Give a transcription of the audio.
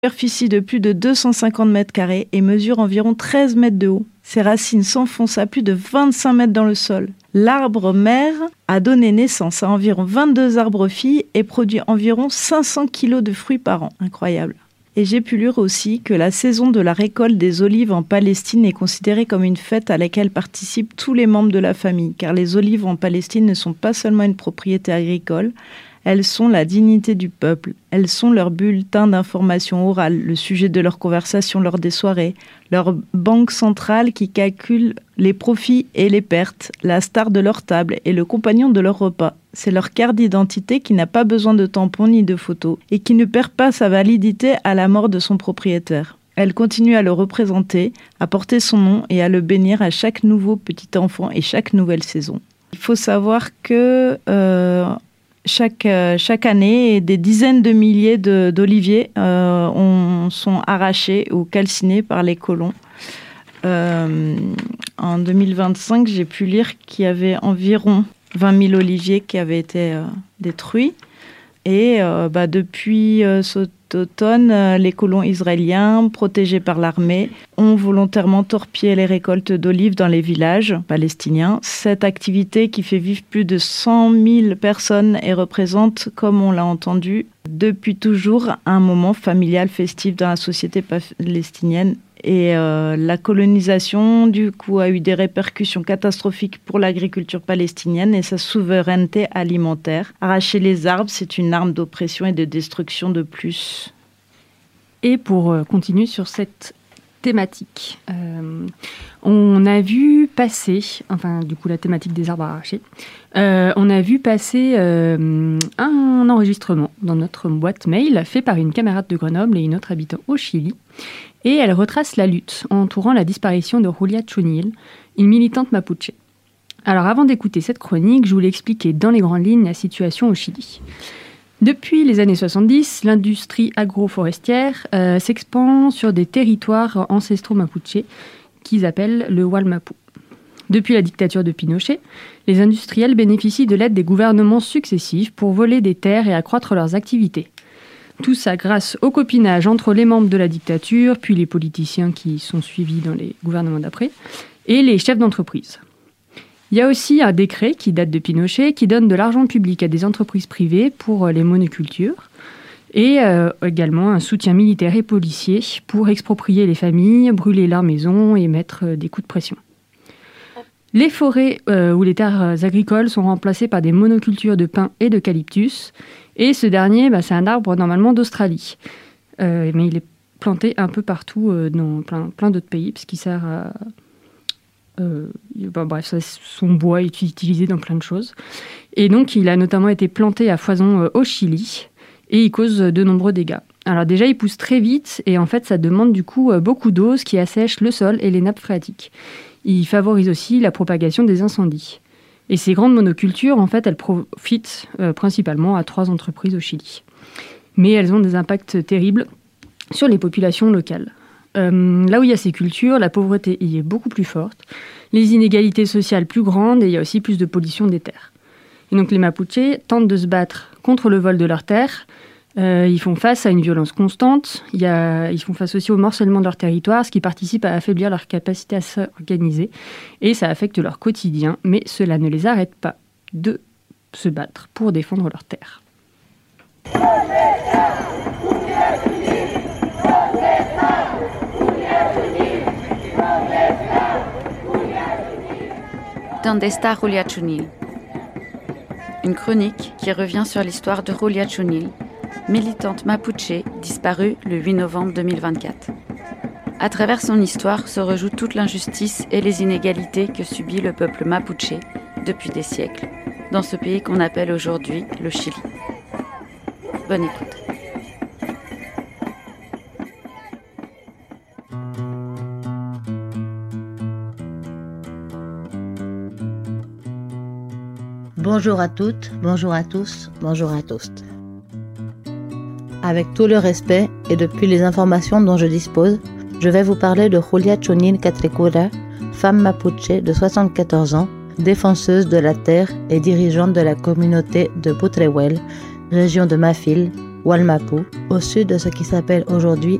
superficie de plus de 250 mètres carrés et mesure environ 13 mètres de haut. Ses racines s'enfoncent à plus de 25 mètres dans le sol. L'arbre mère a donné naissance à environ 22 arbres filles et produit environ 500 kilos de fruits par an. Incroyable. Et j'ai pu lire aussi que la saison de la récolte des olives en Palestine est considérée comme une fête à laquelle participent tous les membres de la famille, car les olives en Palestine ne sont pas seulement une propriété agricole, elles sont la dignité du peuple, elles sont leur bulletin d'information orale, le sujet de leur conversation lors des soirées, leur banque centrale qui calcule les profits et les pertes, la star de leur table et le compagnon de leur repas. C'est leur carte d'identité qui n'a pas besoin de tampon ni de photo et qui ne perd pas sa validité à la mort de son propriétaire. Elle continue à le représenter, à porter son nom et à le bénir à chaque nouveau petit enfant et chaque nouvelle saison. Il faut savoir que chaque année, des dizaines de milliers d'oliviers sont arrachés ou calcinés par les colons. En 2025, j'ai pu lire qu'il y avait environ 20 000 oliviers qui avaient été détruits. Et depuis cet automne, les colons israéliens, protégés par l'armée, ont volontairement torpillé les récoltes d'olives dans les villages palestiniens. Cette activité qui fait vivre plus de 100 000 personnes et représente, comme on l'a entendu, depuis toujours un moment familial festif dans la société palestinienne. Et la colonisation, du coup, a eu des répercussions catastrophiques pour l'agriculture palestinienne et sa souveraineté alimentaire. Arracher les arbres, c'est une arme d'oppression et de destruction de plus. Et pour continuer sur cette thématique, on a vu passer, la thématique des arbres arrachés, on a vu passer un enregistrement dans notre boîte mail fait par une camarade de Grenoble et une autre habitant au Chili. Et elle retrace la lutte entourant la disparition de Julia Chunil, une militante mapuche. Alors avant d'écouter cette chronique, je voulais expliquer dans les grandes lignes la situation au Chili. Depuis les années 70, l'industrie agroforestière s'expand sur des territoires ancestraux mapuches qu'ils appellent le Wallmapu. Depuis la dictature de Pinochet, les industriels bénéficient de l'aide des gouvernements successifs pour voler des terres et accroître leurs activités. Tout ça grâce au copinage entre les membres de la dictature, puis les politiciens qui sont suivis dans les gouvernements d'après, et les chefs d'entreprise. Il y a aussi un décret qui date de Pinochet qui donne de l'argent public à des entreprises privées pour les monocultures et également un soutien militaire et policier pour exproprier les familles, brûler leurs maisons et mettre des coups de pression. Les forêts ou les terres agricoles sont remplacées par des monocultures de pin et d'eucalyptus. Et ce dernier, c'est un arbre normalement d'Australie. Mais il est planté un peu partout dans plein d'autres pays, puisqu'il sert à... son bois est utilisé dans plein de choses. Et donc, il a notamment été planté à foison au Chili, et il cause de nombreux dégâts. Alors déjà, il pousse très vite, et en fait, ça demande du coup beaucoup d'eau, ce qui assèche le sol et les nappes phréatiques. Il favorise aussi la propagation des incendies. Et ces grandes monocultures, en fait, elles profitent principalement à 3 entreprises au Chili. Mais elles ont des impacts terribles sur les populations locales. Là où il y a ces cultures, la pauvreté y est beaucoup plus forte, les inégalités sociales plus grandes et il y a aussi plus de pollution des terres. Et donc les Mapuches tentent de se battre contre le vol de leurs terres. Ils font face à une violence constante. Ils font face aussi au morcellement de leur territoire, ce qui participe à affaiblir leur capacité à s'organiser. Et ça affecte leur quotidien, mais cela ne les arrête pas de se battre pour défendre leurs terres. ¿Dónde está Julia Chunil? Une chronique qui revient sur l'histoire de Julia Chunil, militante mapuche disparue le 8 novembre 2024. À travers son histoire se rejoue toute l'injustice et les inégalités que subit le peuple mapuche depuis des siècles, dans ce pays qu'on appelle aujourd'hui le Chili. Bonne écoute. Bonjour à toutes, bonjour à tous, bonjour à tous. Avec tout le respect et depuis les informations dont je dispose, je vais vous parler de Julia Chunil Catrecura, femme mapuche de 74 ans, défenseuse de la terre et dirigeante de la communauté de Putréhuel, région de Mafil, Wallmapu, au sud de ce qui s'appelle aujourd'hui